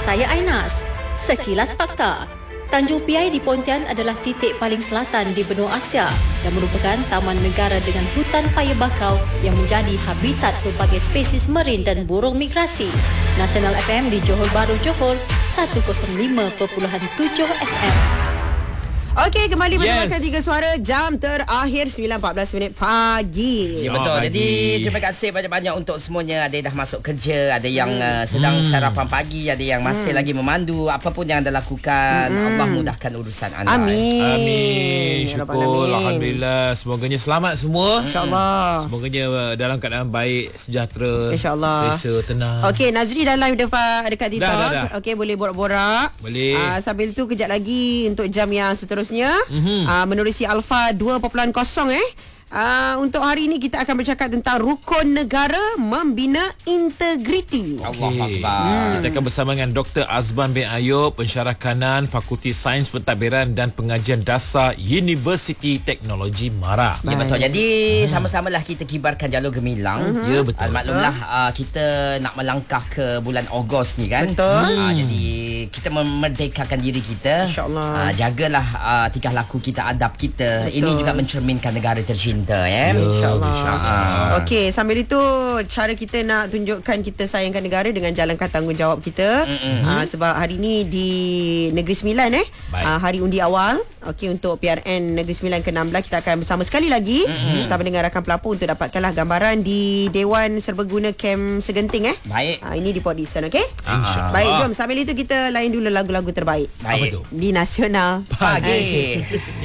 saya Ainas. Sekilas Fakta. Tanjung Piai di Pontian adalah titik paling selatan di benua Asia dan merupakan taman negara dengan hutan paya bakau yang menjadi habitat pelbagai spesies marin dan burung migrasi. Nasional FM di Johor Bahru, Johor 105.7 FM. Okey, kembali mendengarkan Tiga Suara jam terakhir 9.14 pagi. Ya, betul. Jadi terima kasih banyak-banyak untuk semuanya. Ada yang dah masuk kerja, ada yang sedang sarapan pagi, ada yang masih lagi memandu. Apa pun yang anda lakukan, Allah mudahkan urusan anda. Amin. Syukur, alhamdulillah. Semoganya selamat semua. InsyaAllah. Semoganya dalam keadaan baik, sejahtera, InsyaAllah. selesa, tenang. Okey, Nazri dah live dekat TikTok. Dah. Okey, boleh borak-borak. Boleh. Sambil tu kejap lagi untuk jam yang seterusnya. Menerusi Alpha 2.0 untuk hari ini kita akan bercakap tentang rukun negara membina integriti. Allah Akbar. Kita akan bersama dengan Dr. Azman bin Ayub, pensyarah kanan Fakulti Sains Pentadbiran dan Pengajian Dasar Universiti Teknologi MARA. Ya, betul. Jadi sama-samalah kita kibarkan jalur gemilang. Ya, betul. Maklumlah kita nak melangkah ke bulan Ogos ni kan. Betul. Jadi kita memerdekakan diri kita. InsyaAllah. Jagalah tingkah laku kita, adab kita. Betul. Ini juga mencerminkan negara tercinta ya. InsyaAllah. Okey, sambil itu cara kita nak tunjukkan kita sayangkan negara dengan jalankan tanggungjawab kita. Sebab hari ni di Negeri Sembilan hari undi awal. Okey, untuk PRN Negeri Sembilan ke-16 kita akan bersama sekali lagi bersama dengan rakan pelapor untuk dapatkanlah gambaran di Dewan Serbaguna Kem Segenting Baik. ini di Port Dickson. Okey. InsyaAllah. Baik, jom sambil itu kita lain dulu lagu-lagu terbaik Baik. tu? di Nasional Pagi.